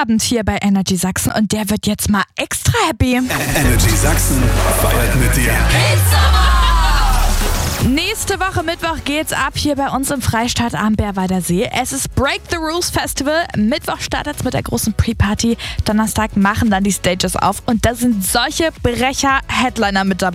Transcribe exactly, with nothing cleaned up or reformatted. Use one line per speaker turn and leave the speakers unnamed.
Heiligabend hier bei Energy Sachsen und der wird jetzt mal extra happy.
Energy Sachsen feiert mit dir.
Nächste Woche Mittwoch geht's ab hier bei uns im Freistaat am Bärwalder See. Es ist Break the Rules Festival. Mittwoch startet's mit der großen Pre-Party. Donnerstag machen dann die Stages auf und da sind solche Brecher-Headliner mit dabei.